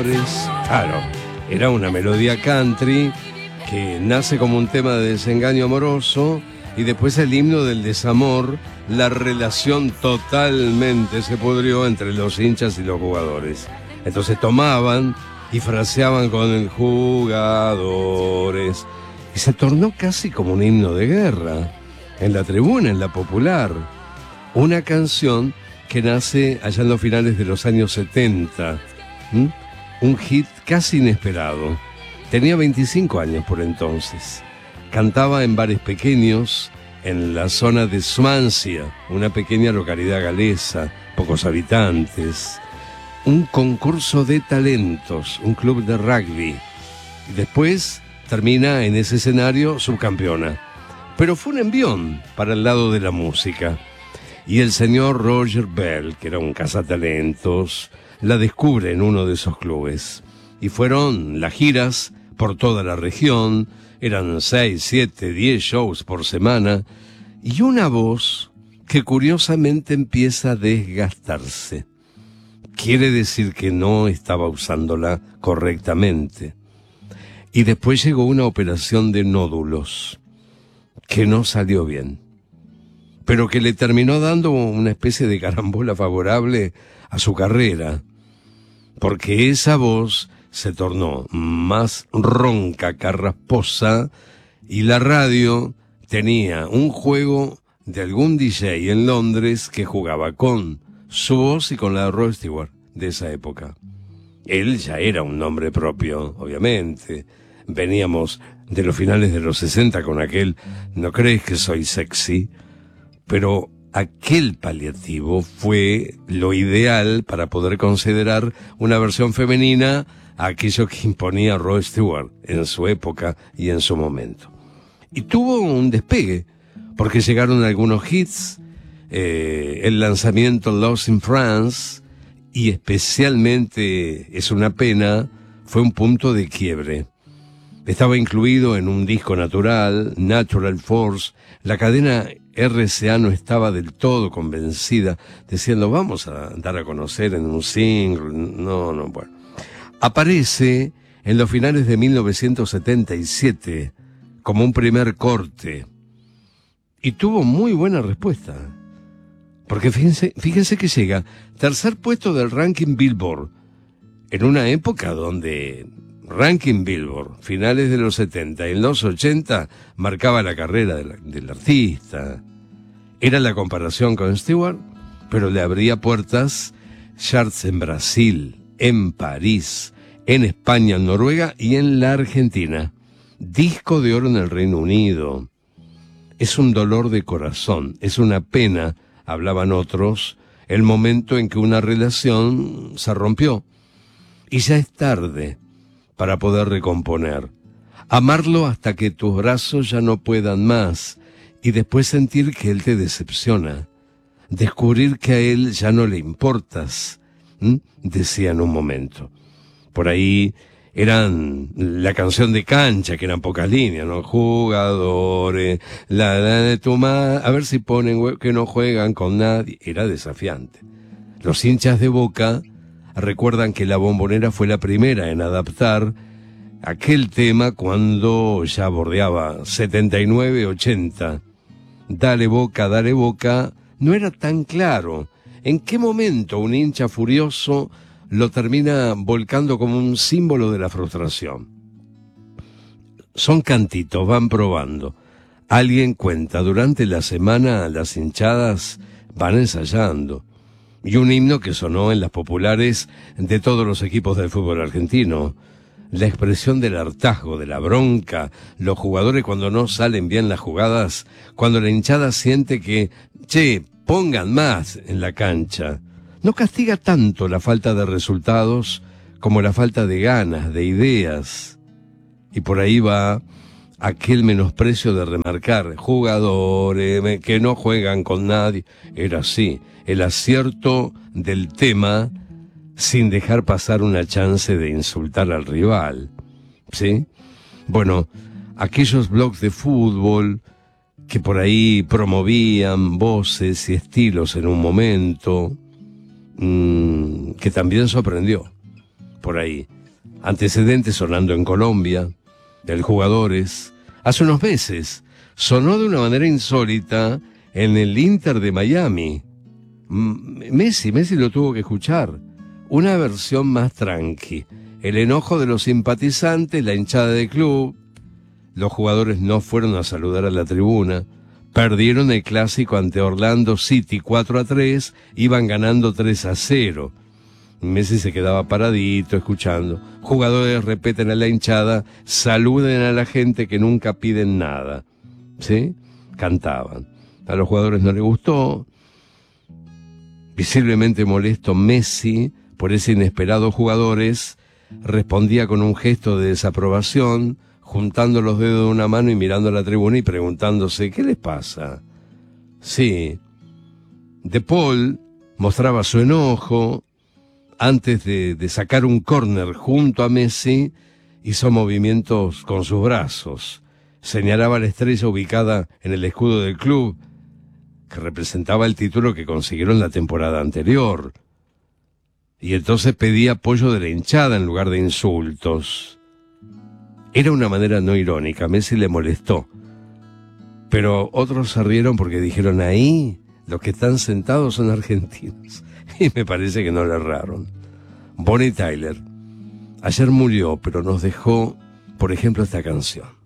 jugadores. Claro, era una melodía country que nace como un tema de desengaño amoroso y después el himno del desamor. La relación totalmente se pudrió entre los hinchas y los jugadores. Entonces tomaban y fraseaban con el jugadores. Y se tornó casi como un himno de guerra. En la tribuna, en la popular. Una canción que nace allá en los finales de los años 70. Un hit casi inesperado. Tenía 25 años por entonces. Cantaba en bares pequeños, en la zona de Swansea, una pequeña localidad galesa, pocos habitantes. Un concurso de talentos, un club de rugby. Y después termina en ese escenario subcampeona. Pero fue un envión para el lado de la música. Y el señor Roger Bell, que era un cazatalentos, la descubre en uno de esos clubes. Y fueron las giras por toda la región. Eran 6, 7, 10 shows por semana. Y una voz que curiosamente empieza a desgastarse. Quiere decir que no estaba usándola correctamente. Y después llegó una operación de nódulos que no salió bien, pero que le terminó dando una especie de carambola favorable a su carrera, porque esa voz se tornó más ronca, carrasposa, y la radio tenía un juego de algún DJ en Londres que jugaba con su voz y con la de Rod Stewart de esa época. Él ya era un nombre propio, obviamente. Veníamos de los finales de los 60 con aquel "No crees que soy sexy", pero aquel paliativo fue lo ideal para poder considerar una versión femenina a aquello que imponía Rod Stewart en su época y en su momento. Y tuvo un despegue, porque llegaron algunos hits, el lanzamiento Lost in France, y especialmente Es una pena, fue un punto de quiebre. Estaba incluido en un disco natural, Natural Force. La cadena RCA no estaba del todo convencida, diciendo vamos a dar a conocer en un single. No, bueno. Aparece en los finales de 1977 como un primer corte y tuvo muy buena respuesta. Porque fíjense que llega tercer puesto del ranking Billboard en una época donde ranking Billboard, finales de los 70 y en los 80, marcaba la carrera del artista. Era la comparación con Stewart, pero le abría puertas charts en Brasil, en París, en España, en Noruega y en la Argentina. Disco de oro en el Reino Unido. Es un dolor de corazón, es una pena, hablaban otros, el momento en que una relación se rompió. Y ya es tarde para poder recomponer. Amarlo hasta que tus brazos ya no puedan más y después sentir que él te decepciona. Descubrir que a él ya no le importas, decía en un momento. Por ahí eran la canción de cancha, que eran pocas líneas, ¿no? Jugadores, la de tu madre, a ver si ponen que no juegan con nadie. Era desafiante. Los hinchas de Boca recuerdan que La Bombonera fue la primera en adaptar aquel tema cuando ya bordeaba 79, 80. Dale Boca, no era tan claro en qué momento un hincha furioso lo termina volcando como un símbolo de la frustración. Son cantitos, van probando. Alguien cuenta, durante la semana las hinchadas van ensayando. Y un himno que sonó en las populares de todos los equipos del fútbol argentino. La expresión del hartazgo, de la bronca, los jugadores cuando no salen bien las jugadas, cuando la hinchada siente que, pongan más en la cancha. No castiga tanto la falta de resultados como la falta de ganas, de ideas. Y por ahí va aquel menosprecio de remarcar jugadores que no juegan con nadie. Era así, el acierto del tema sin dejar pasar una chance de insultar al rival, ¿sí? Bueno, aquellos blogs de fútbol que por ahí promovían voces y estilos en un momento, que también sorprendió por ahí. Antecedentes sonando en Colombia, del Jugadores. Hace unos meses sonó de una manera insólita en el Inter de Miami. Messi lo tuvo que escuchar. Una versión más tranqui. El enojo de los simpatizantes, la hinchada del club. Los jugadores no fueron a saludar a la tribuna. Perdieron el clásico ante Orlando City 4-3, iban ganando 3-0. Messi se quedaba paradito, escuchando. Jugadores repiten a la hinchada, saluden a la gente que nunca piden nada. ¿Sí? Cantaban. A los jugadores no les gustó. Visiblemente molesto, Messi, por ese inesperado Jugadores, respondía con un gesto de desaprobación, juntando los dedos de una mano y mirando a la tribuna y preguntándose, ¿qué les pasa? Sí. De Paul mostraba su enojo. Antes de sacar un córner junto a Messi, hizo movimientos con sus brazos. Señalaba la estrella ubicada en el escudo del club, que representaba el título que consiguieron la temporada anterior. Y entonces pedía apoyo de la hinchada en lugar de insultos. Era una manera no irónica, a Messi le molestó. Pero otros se rieron porque dijeron, ahí los que están sentados son argentinos. Y me parece que no le erraron. Bonnie Tyler, ayer murió, pero nos dejó, por ejemplo, esta canción.